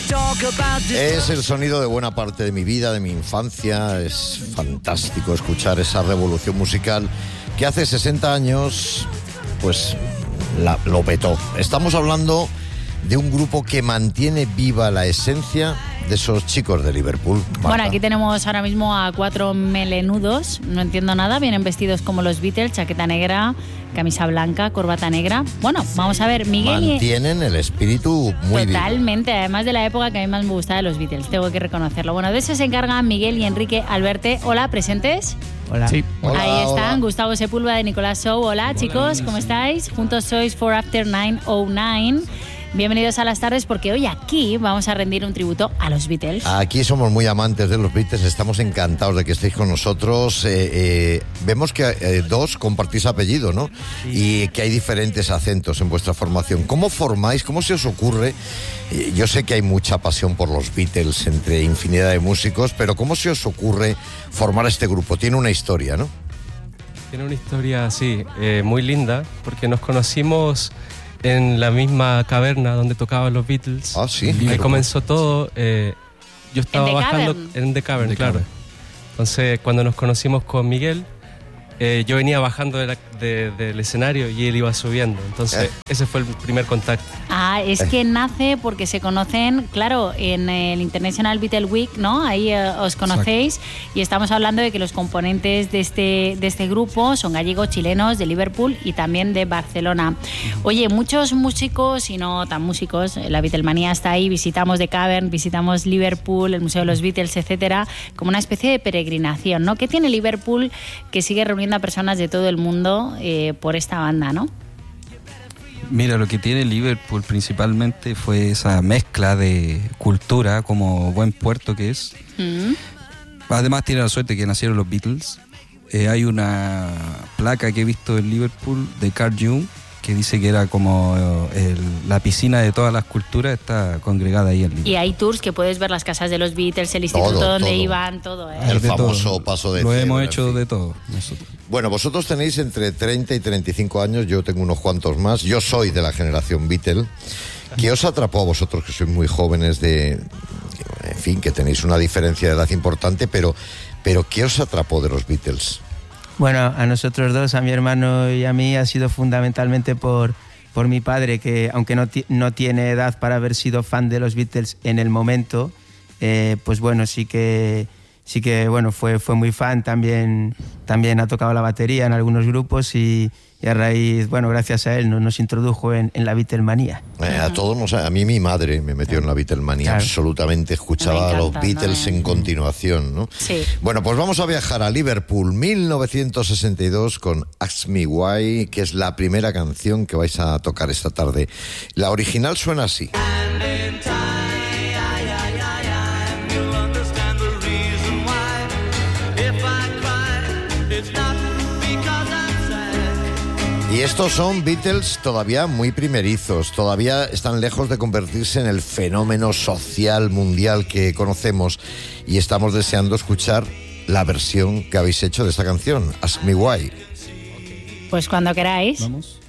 Es el sonido de buena parte de mi vida, de mi infancia. Es fantástico escuchar esa revolución musical que hace 60 años, pues, lo petó. Estamos hablando de un grupo que mantiene viva la esencia de esos chicos de Liverpool. Marta. Bueno, aquí tenemos ahora mismo a 4 melenudos, no entiendo nada, vienen vestidos como los Beatles, chaqueta negra, camisa blanca, corbata negra. Bueno, vamos a ver, Miguel... Mantienen el espíritu muy vivo. Totalmente, además de la época que a mí más me gustaba de los Beatles, tengo que reconocerlo. Bueno, de eso se encargan Miguel y Enrique Alberte. Hola, ¿presentes? Hola. Sí. Hola, Ahí están, hola. Gustavo Sepúlveda de Nicolás Show. Hola, chicos, ¿cómo estáis? Juntos sois 4 After 909. Bienvenidos a las tardes porque hoy aquí vamos a rendir un tributo a los Beatles. Aquí somos muy amantes de los Beatles, estamos encantados de que estéis con nosotros. Vemos que dos compartís apellido, ¿no? Sí. Y que hay diferentes acentos en vuestra formación. ¿Cómo formáis? ¿Cómo se os ocurre? Yo sé que hay mucha pasión por los Beatles entre infinidad de músicos, pero ¿cómo se os ocurre formar este grupo? Tiene una historia, ¿no? Tiene una historia, sí, muy linda, porque nos conocimos en la misma caverna donde tocaban los Beatles. Ah, sí. Ahí comenzó todo. Yo estaba bajando en The Cavern, claro. Entonces, cuando nos conocimos con Miguel, yo venía bajando del escenario y él iba subiendo. Entonces, ese fue el primer contacto. Ah, es que nace porque se conocen, claro, en el International Beatle Week, ¿no? Ahí os conocéis. Exacto. Y estamos hablando de que los componentes de este grupo son gallegos, chilenos, de Liverpool y también de Barcelona. Oye, muchos músicos y no tan músicos, la Beatlemanía está ahí, visitamos The Cavern, visitamos Liverpool, el Museo de los Beatles, etcétera, como una especie de peregrinación, ¿no? ¿Qué tiene Liverpool que sigue reuniendo a personas de todo el mundo por esta banda, ¿no? Mira, lo que tiene Liverpool principalmente fue esa mezcla de cultura como buen puerto que es. Además tiene la suerte que nacieron los Beatles. Hay una placa que he visto en Liverpool de Carl Jung que dice que era como la piscina de todas las culturas, está congregada ahí en Liverpool. Y hay tours que puedes ver las casas de los Beatles, el instituto donde iban, todo. El famoso paso de Lo hemos hecho de todo nosotros. Bueno, vosotros tenéis entre 30 y 35 años, yo tengo unos cuantos más. Yo soy de la generación Beatle. ¿Qué os atrapó a vosotros, que sois muy jóvenes, en fin, que tenéis una diferencia de edad importante, pero ¿qué os atrapó de los Beatles? Bueno, a nosotros dos, a mi hermano y a mí, ha sido fundamentalmente por mi padre, que aunque no tiene edad para haber sido fan de los Beatles en el momento, pues bueno, sí que bueno, fue muy fan, también ha tocado la batería en algunos grupos y a raíz, bueno, gracias a él nos introdujo en la Beatlemanía. A mí mi madre me metió en la Beatlemanía, claro. Absolutamente, escuchaba a los Beatles en continuación, ¿no? Sí. Bueno, pues vamos a viajar a Liverpool, 1962, con Ask Me Why, que es la primera canción que vais a tocar esta tarde. La original suena así. Y estos son Beatles todavía muy primerizos, todavía están lejos de convertirse en el fenómeno social mundial que conocemos y estamos deseando escuchar la versión que habéis hecho de esta canción, Ask Me Why. Pues cuando queráis. Vamos.